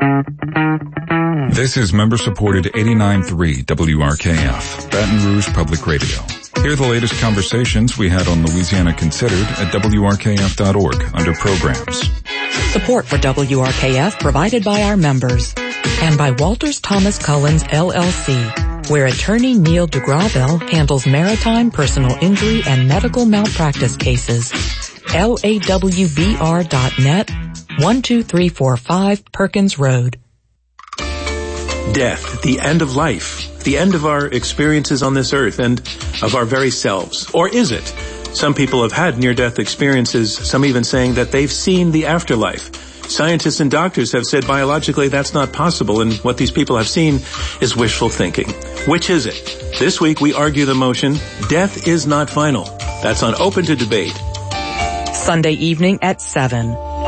This is member-supported 89.3 WRKF, Baton Rouge Public Radio. Hear the latest conversations we had on Louisiana Considered at WRKF.org under Programs. Support for WRKF provided by our members and by Walters Thomas Cullens, LLC, where attorney Neil DeGravelle handles maritime personal injury and medical malpractice cases. LAWBR.net, 12345 Perkins Road. Death, the end of life, the end of our experiences on this earth and of our very selves. Or is it? Some people have had near-death experiences, some even saying that they've seen the afterlife. Scientists and doctors have said biologically that's not possible, and what these people have seen is wishful thinking. Which is it? This week we argue the motion, death is not final. That's on Open to Debate. Sunday evening at 7.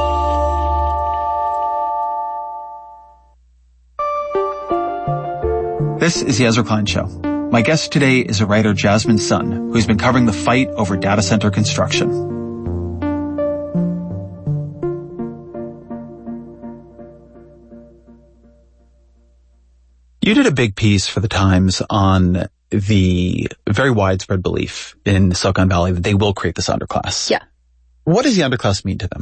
This is the Ezra Klein Show. My guest today is a writer, Jasmine Sun, who's been covering the fight over data center construction. You did a big piece for the Times on the very widespread belief in Silicon Valley that they will create this underclass. Yeah. What does the underclass mean to them?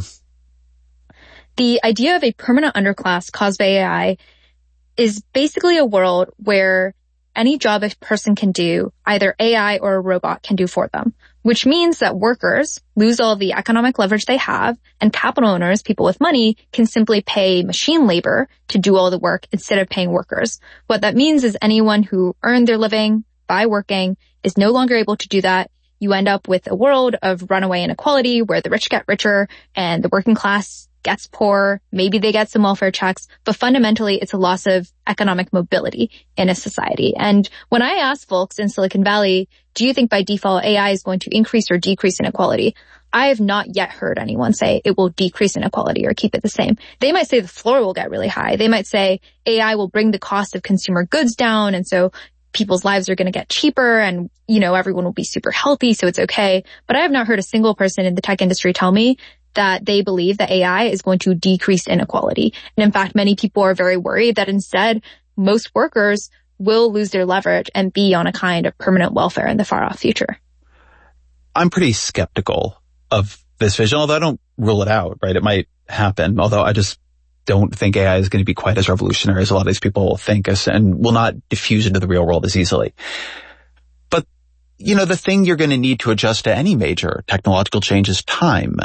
The idea of a permanent underclass caused by AI is basically a world where any job a person can do, either AI or a robot can do for them, which means that workers lose all of the economic leverage they have, and capital owners, people with money, can simply pay machine labor to do all the work instead of paying workers. What that means is anyone who earned their living by working is no longer able to do that. You end up with a world of runaway inequality where the rich get richer and the working class gets poor. Maybe they get some welfare checks, but fundamentally it's a loss of economic mobility in a society. And when I ask folks in Silicon Valley, do you think by default AI is going to increase or decrease inequality? I have not yet heard anyone say it will decrease inequality or keep it the same. They might say the floor will get really high. They might say AI will bring the cost of consumer goods down, and so people's lives are going to get cheaper and, everyone will be super healthy, so it's okay. But I have not heard a single person in the tech industry tell me that they believe that AI is going to decrease inequality. And in fact, many people are very worried that instead, most workers will lose their leverage and be on a kind of permanent welfare in the far-off future. I'm pretty skeptical of this vision, although I don't rule it out, right? It might happen, although I just don't think AI is going to be quite as revolutionary as a lot of these people think and will not diffuse into the real world as easily. But, the thing you're going to need to adjust to any major technological change is time.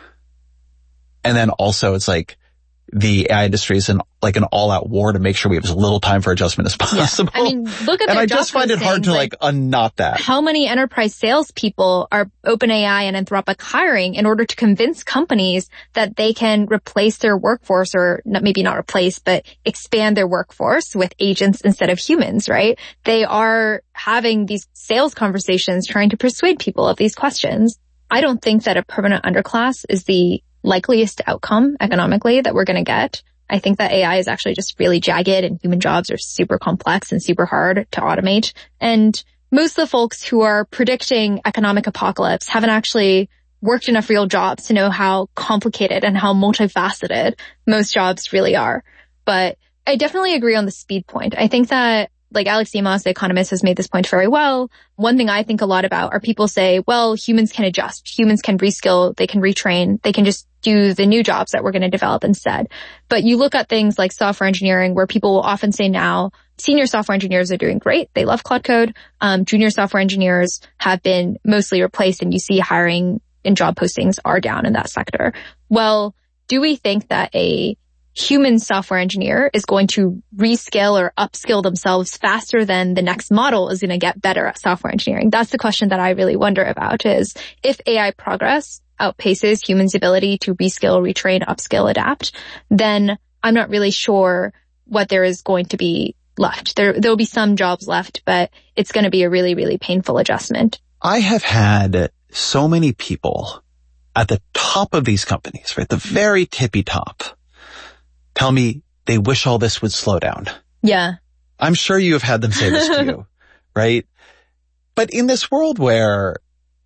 And then also it's like the AI industry is in like an all-out war to make sure we have as little time for adjustment as possible. Yeah. I mean, look at and I just find it hard to unknot that. How many enterprise salespeople are OpenAI and Anthropic hiring in order to convince companies that they can replace their workforce, or maybe not replace, but expand their workforce with agents instead of humans, right? They are having these sales conversations trying to persuade people of these questions. I don't think that a permanent underclass is the likeliest outcome economically that we're going to get. I think that AI is actually just really jagged and human jobs are super complex and super hard to automate. And most of the folks who are predicting economic apocalypse haven't actually worked enough real jobs to know how complicated and how multifaceted most jobs really are. But I definitely agree on the speed point. I think that Alex Demos, the economist, has made this point very well. One thing I think a lot about are people say, well, humans can adjust. Humans can reskill. They can retrain. They can just do the new jobs that we're going to develop instead. But you look at things like software engineering, where people will often say now, senior software engineers are doing great. They love Cloud Code. Junior software engineers have been mostly replaced, and you see hiring and job postings are down in that sector. Well, do we think that a human software engineer is going to reskill or upskill themselves faster than the next model is going to get better at software engineering? That's the question that I really wonder about, is if AI progress outpaces humans' ability to reskill, retrain, upskill, adapt, then I'm not really sure what there is going to be left. There'll be some jobs left, but it's going to be a really, really painful adjustment. I have had so many people at the top of these companies, right, the very tippy top, tell me they wish all this would slow down. Yeah. I'm sure you have had them say this to you, right? But in this world where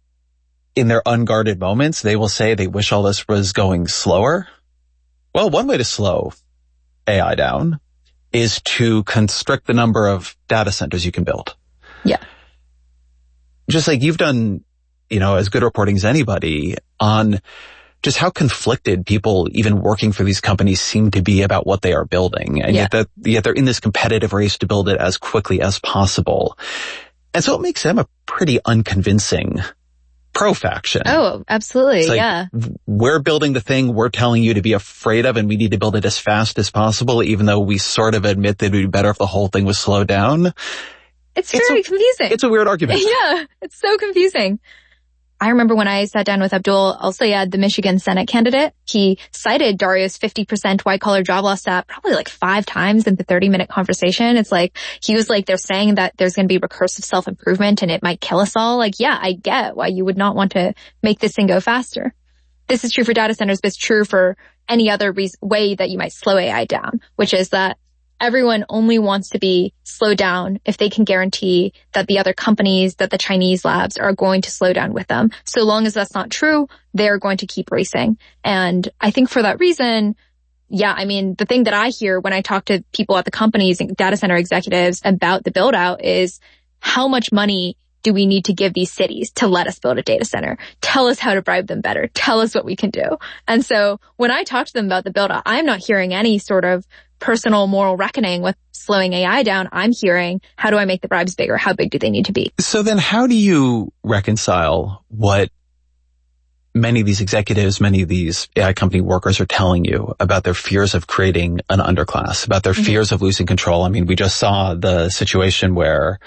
in their unguarded moments, they will say they wish all this was going slower. Well, one way to slow AI down is to constrict the number of data centers you can build. Yeah. Just like you've done, as good reporting as anybody on just how conflicted people even working for these companies seem to be about what they are building. And yet they're in this competitive race to build it as quickly as possible. And so it makes them a pretty unconvincing pro-faction. Oh, absolutely. It's like, yeah. We're building the thing we're telling you to be afraid of, and we need to build it as fast as possible, even though we sort of admit that it would be better if the whole thing was slowed down. It's very confusing. It's a weird argument. Yeah, it's so confusing. I remember when I sat down with Abdul El-Sayed, the Michigan Senate candidate, he cited Dario's 50% white-collar job loss stat probably like 5 times in the 30-minute conversation. It's like, he was like, they're saying that there's going to be recursive self-improvement and it might kill us all. Like, yeah, I get why you would not want to make this thing go faster. This is true for data centers, but it's true for any other way that you might slow AI down, which is that everyone only wants to be slowed down if they can guarantee that the other companies, that the Chinese labs are going to slow down with them. So long as that's not true, they're going to keep racing. And I think for that reason, yeah, I mean, the thing that I hear when I talk to people at the companies and data center executives about the build out is how much money do we need to give these cities to let us build a data center? Tell us how to bribe them better. Tell us what we can do. And so when I talk to them about the build out, I'm not hearing any sort of personal moral reckoning with slowing AI down. I'm hearing, how do I make the bribes bigger? How big do they need to be? So then how do you reconcile what many of these executives, many of these AI company workers are telling you about their fears of creating an underclass, about their fears of losing control? I mean, we just saw the situation where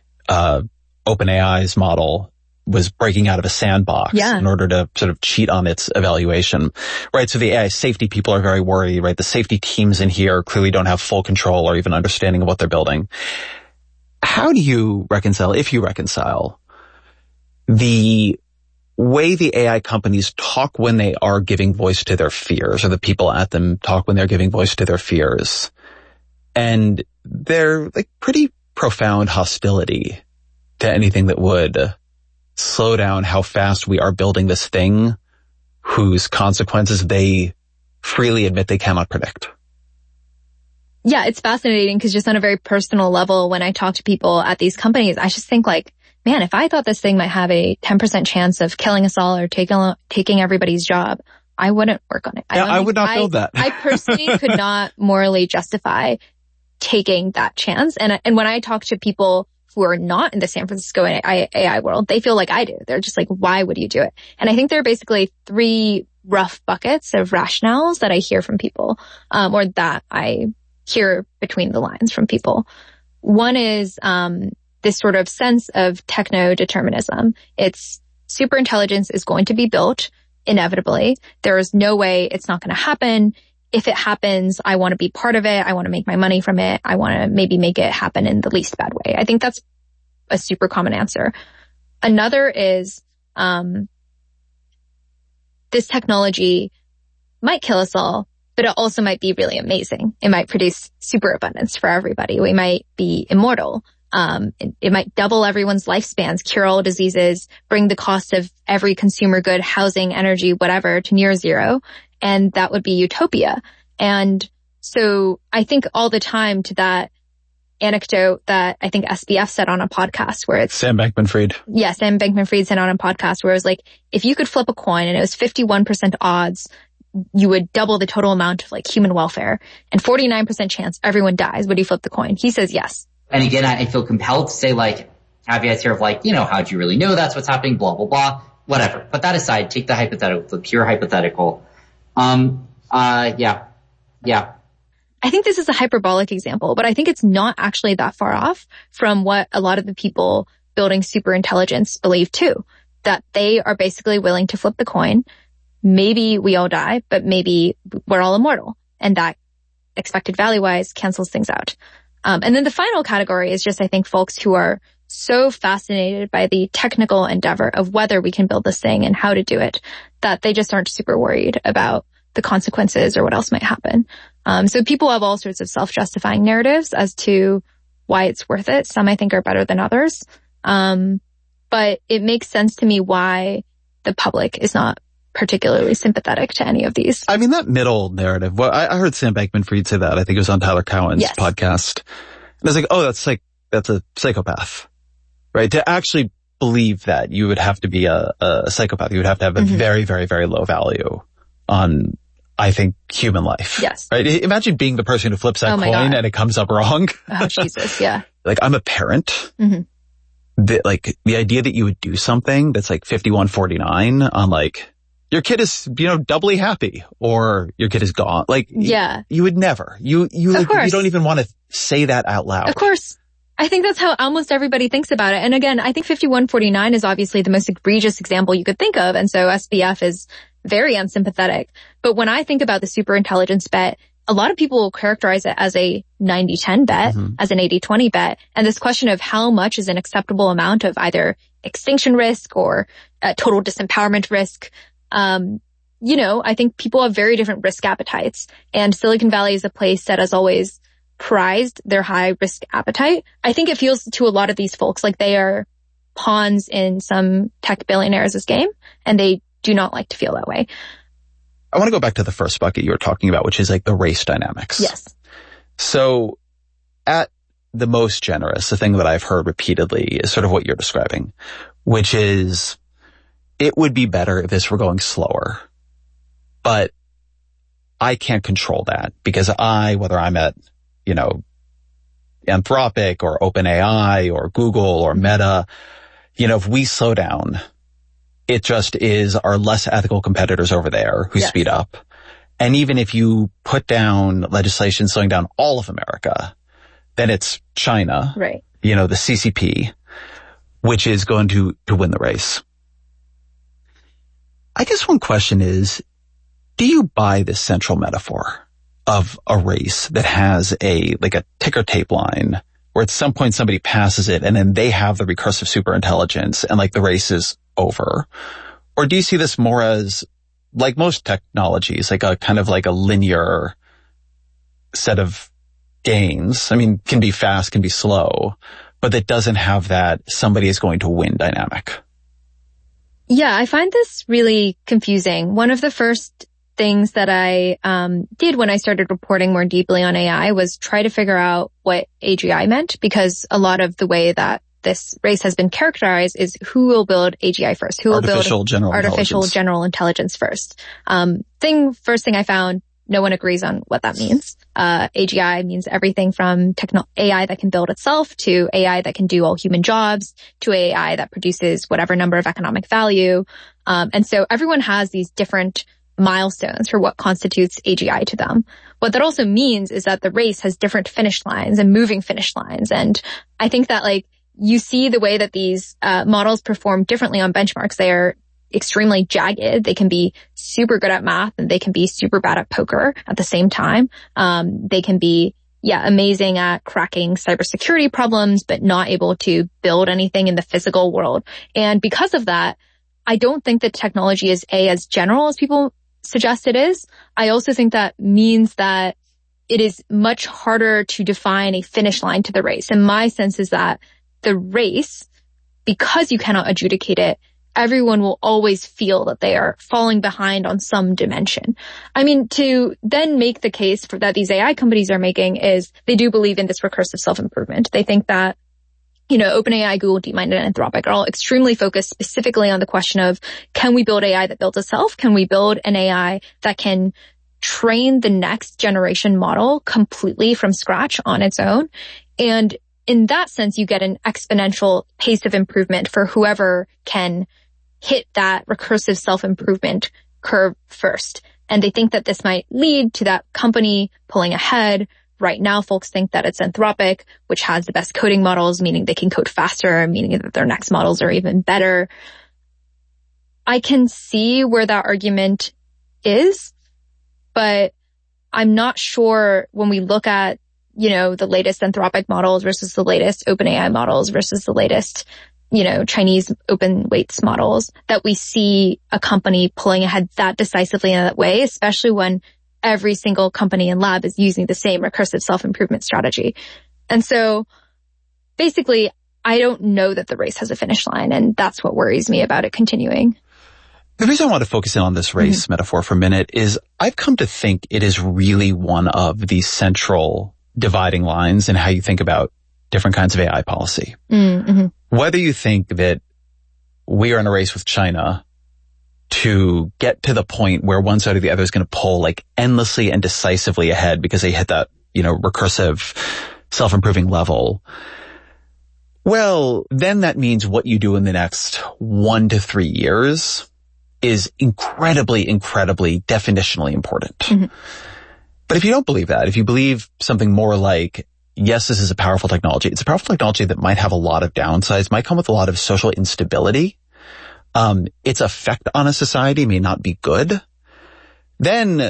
OpenAI's model was breaking out of a sandbox in order to sort of cheat on its evaluation, right? So the AI safety people are very worried, right? The safety teams in here clearly don't have full control or even understanding of what they're building. How do you reconcile, if you reconcile, the way the AI companies talk when they are giving voice to their fears, or the people at them talk when they're giving voice to their fears, and their like pretty profound hostility to anything that would slow down how fast we are building this thing whose consequences they freely admit they cannot predict? Yeah, it's fascinating because just on a very personal level, when I talk to people at these companies, I just think like, man, if I thought this thing might have a 10% chance of killing us all or taking everybody's job, I wouldn't work on it. I would not build that. I personally could not morally justify taking that chance. And when I talk to people who are not in the San Francisco AI world, they feel like I do. They're just like, why would you do it? And I think there are basically 3 rough buckets of rationales that I hear from people, or that I hear between the lines from people. One is this sort of sense of techno-determinism. It's superintelligence is going to be built inevitably. There is no way it's not going to happen. If it happens, I want to be part of it. I want to make my money from it. I want to maybe make it happen in the least bad way. I think that's a super common answer. Another is this technology might kill us all, but it also might be really amazing. It might produce super abundance for everybody. We might be immortal. It might double everyone's lifespans, cure all diseases, bring the cost of every consumer good, housing, energy, whatever, to near zero. And that would be utopia. And so I think all the time to that anecdote that I think SBF said on a podcast where it's Sam Bankman-Fried. Yeah, Sam Bankman-Fried said on a podcast where it was like, if you could flip a coin and it was 51% odds, you would double the total amount of like human welfare and 49% chance everyone dies. Would you flip the coin? He says yes. And again, I feel compelled to say like caveats here of like, how'd you really know that's what's happening? Blah, blah, blah, whatever. Put that aside. Take the hypothetical, the pure hypothetical. Yeah. I think this is a hyperbolic example, but I think it's not actually that far off from what a lot of the people building superintelligence believe too, that they are basically willing to flip the coin. Maybe we all die, but maybe we're all immortal, and that expected value-wise cancels things out. And then the final category is just, I think, folks who are so fascinated by the technical endeavor of whether we can build this thing and how to do it, that they just aren't super worried about the consequences or what else might happen. So people have all sorts of self-justifying narratives as to why it's worth it. Some I think are better than others. But it makes sense to me why the public is not particularly sympathetic to any of these. I mean, that middle narrative, well, I heard Sam Bankman-Fried say that. I think it was on Tyler Cowen's podcast. And I was like, oh, that's a psychopath, right? To actually believe that, you would have to be a psychopath. You would have to have a very, very, very low value on, I think, human life. Yes. Right? Imagine being the person who flips that coin and it comes up wrong. Oh, Jesus, yeah. Like, I'm a parent. The idea that you would do something that's like 51-49 on like, your kid is, doubly happy, or your kid is gone. Like, you would never. You don't even want to say that out loud. Of course. I think that's how almost everybody thinks about it. And again, I think 51-49 is obviously the most egregious example you could think of. And so SBF is very unsympathetic. But when I think about the superintelligence bet, a lot of people will characterize it as a 90-10 bet, as an 80-20 bet. And this question of how much is an acceptable amount of either extinction risk or total disempowerment risk, I think people have very different risk appetites. And Silicon Valley is a place that has always prized their high risk appetite. I think it feels to a lot of these folks like they are pawns in some tech billionaires' game, and they do not like to feel that way. I want to go back to the first bucket you were talking about, which is like the race dynamics. Yes. So at the most generous, the thing that I've heard repeatedly is sort of what you're describing, which is it would be better if this were going slower, but I can't control that because whether I'm at, Anthropic or OpenAI or Google or Meta, if we slow down, it just is our less ethical competitors over there who speed up. And even if you put down legislation slowing down all of America, then it's China, right? The CCP, which is going to win the race. I guess one question is, do you buy this central metaphor of a race that has a ticker tape line where at some point somebody passes it and then they have the recursive superintelligence and the race is over? Or do you see this more as, like most technologies, a kind of a linear set of gains? I mean, can be fast, can be slow, but that doesn't have that somebody is going to win dynamic. Yeah, I find this really confusing. One of the first things that I did when I started reporting more deeply on AI was try to figure out what AGI meant, because a lot of the way that this race has been characterized is who will build AGI first, who will build artificial general intelligence first. First thing I found, no one agrees on what that means. AGI means everything from AI that can build itself to AI that can do all human jobs to AI that produces whatever number of economic value. And so everyone has these different milestones for what constitutes AGI to them. What that also means is that the race has different finish lines and moving finish lines. And I think that you see the way that these models perform differently on benchmarks. They are extremely jagged. They can be super good at math and they can be super bad at poker at the same time. They can be, amazing at cracking cybersecurity problems, but not able to build anything in the physical world. And because of that, I don't think that technology is as general as people suggest it is. I also think that means that it is much harder to define a finish line to the race. And my sense is that the race, because you cannot adjudicate it, everyone will always feel that they are falling behind on some dimension. I mean, to then make the case that these AI companies are making is they do believe in this recursive self-improvement. They think that, OpenAI, Google, DeepMind, and Anthropic are all extremely focused specifically on the question of, can we build AI that builds itself? Can we build an AI that can train the next generation model completely from scratch on its own? And in that sense, you get an exponential pace of improvement for whoever can hit that recursive self-improvement curve first. And they think that this might lead to that company pulling ahead. Right now, folks think that it's Anthropic, which has the best coding models, meaning they can code faster, meaning that their next models are even better. I can see where that argument is, but I'm not sure when we look at, the latest Anthropic models versus the latest OpenAI models versus the latest, Chinese open weights models, that we see a company pulling ahead that decisively in that way, especially when every single company and lab is using the same recursive self-improvement strategy. And so basically, I don't know that the race has a finish line, and that's what worries me about it continuing. The reason I want to focus in on this race metaphor for a minute is I've come to think it is really one of the central dividing lines in how you think about different kinds of AI policy. Whether you think that we are in a race with China to get to the point where one side or the other is going to pull like endlessly and decisively ahead because they hit that, recursive, self-improving level. Well, then that means what you do in the next 1 to 3 years is incredibly, incredibly definitionally important. But if you don't believe that, if you believe something more like, yes, this is a powerful technology, it's a powerful technology that might have a lot of downsides, might come with a lot of social instability, its effect on a society may not be good, then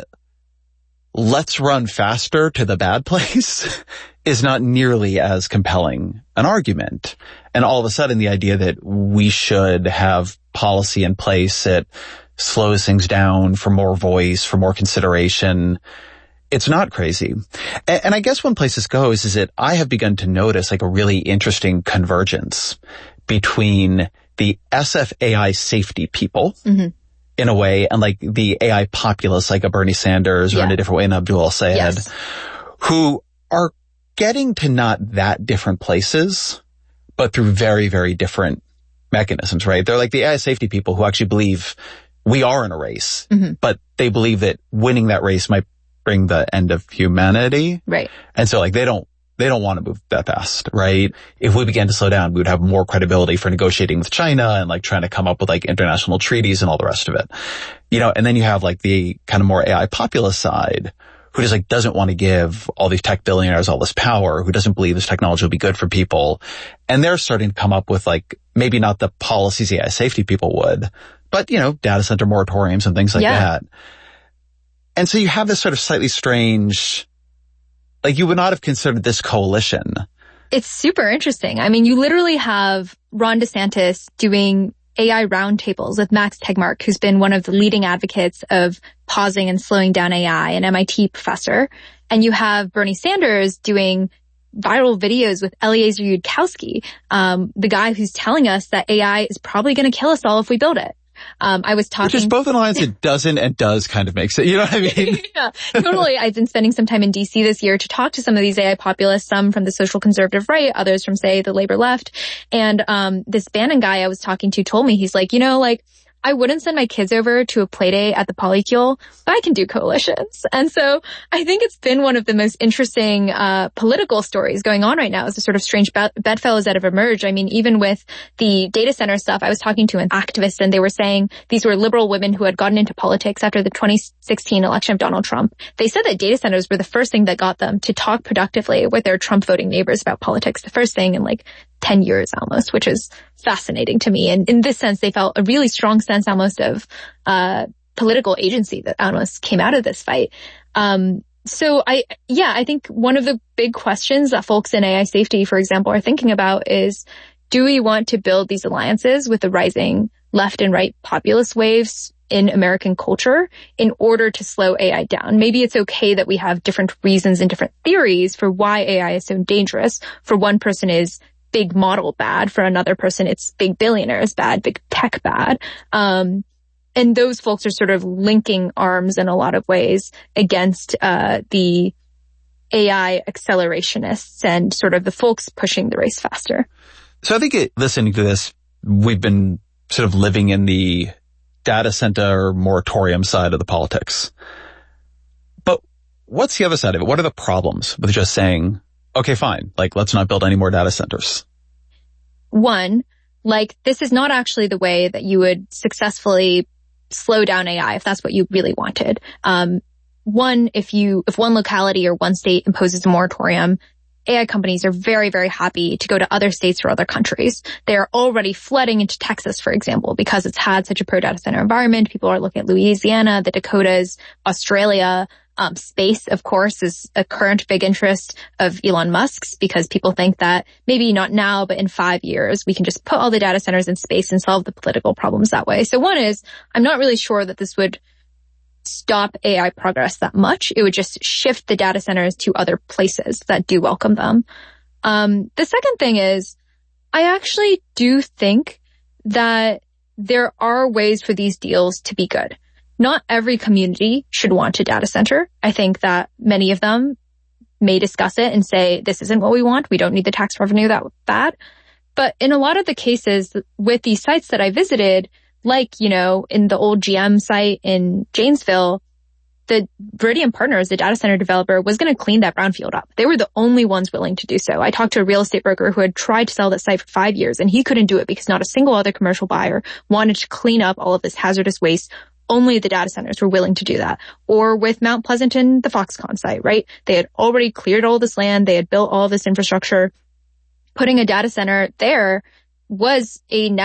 let's run faster to the bad place is not nearly as compelling an argument. And all of a sudden, the idea that we should have policy in place that slows things down for more voice, for more consideration, it's not crazy. And I guess one place this goes is that I have begun to notice like a really interesting convergence between the SF AI safety people in a way and like the AI populists like a Bernie Sanders or in a different way an Abdul Sayed who are getting to not that different places, but through very, very different mechanisms, right? They're like the AI safety people who actually believe we are in a race, but they believe that winning that race might bring the end of humanity. Right. And so like they don't want to move that fast, right? If we began to slow down, we would have more credibility for negotiating with China and like trying to come up with like international treaties and all the rest of it. And then you have like the kind of more AI populist side who just like doesn't want to give all these tech billionaires all this power, who doesn't believe this technology will be good for people. And they're starting to come up with like maybe not the policies AI safety people would, but data center moratoriums and things like that. And so you have this sort of slightly strange, like you would not have considered this coalition. It's super interesting. I mean, you literally have Ron DeSantis doing AI roundtables with Max Tegmark, who's been one of the leading advocates of pausing and slowing down AI, an MIT professor. And you have Bernie Sanders doing viral videos with Eliezer Yudkowsky, the guy who's telling us that AI is probably going to kill us all if we build it. I was talking... Which is both in lines it doesn't and does kind of makes it, you know what I mean? Yeah, totally. I've been spending some time in DC this year to talk to some of these AI populists, some from the social conservative right, others from, say, the labor left. And this Bannon guy I was talking to told me, he's like, I wouldn't send my kids over to a play day at the Polycule, but I can do coalitions. And so I think it's been one of the most interesting political stories going on right now is the sort of strange bedfellows that have emerged. I mean, even with the data center stuff, I was talking to an activist and they were saying these were liberal women who had gotten into politics after the 2016 election of Donald Trump. They said that data centers were the first thing that got them to talk productively with their Trump voting neighbors about politics, the first thing in like 10 years almost, which is fascinating to me. And in this sense, they felt a really strong sense almost of political agency that almost came out of this fight. So I think one of the big questions that folks in AI safety, for example, are thinking about is, do we want to build these alliances with the rising left and right populist waves in American culture in order to slow AI down? Maybe it's okay that we have different reasons and different theories for why AI is so dangerous. For one person is big model bad. For another person, it's big billionaires bad, big tech bad. And those folks are sort of linking arms in a lot of ways against the AI accelerationists and sort of the folks pushing the race faster. So I think listening to this, we've been sort of living in the data center moratorium side of the politics. But what's the other side of it? What are the problems with just saying, okay, fine, like let's not build any more data centers? One, like this is not actually the way that you would successfully slow down AI if that's what you really wanted. One, if one locality or one state imposes a moratorium, AI companies are very, very happy to go to other states or other countries. They are already flooding into Texas, for example, because it's had such a pro-data center environment. People are looking at Louisiana, the Dakotas, Australia. Space, of course, is a current big interest of Elon Musk's because people think that maybe not now, but in 5 years, we can just put all the data centers in space and solve the political problems that way. So one is, I'm not really sure that this would stop AI progress that much. It would just shift the data centers to other places that do welcome them. The second thing is, I actually do think that there are ways for these deals to be good. Not every community should want a data center. I think that many of them may discuss it and say, this isn't what we want. We don't need the tax revenue that bad. But in a lot of the cases with these sites that I visited, like, in the old GM site in Janesville, the Viridian Partners, the data center developer, was going to clean that brownfield up. They were the only ones willing to do so. I talked to a real estate broker who had tried to sell that site for 5 years, and he couldn't do it because not a single other commercial buyer wanted to clean up all of this hazardous waste. Only the data centers were willing to do that. Or with Mount Pleasanton, the Foxconn site, right? They had already cleared all this land. They had built all this infrastructure. Putting a data center there was a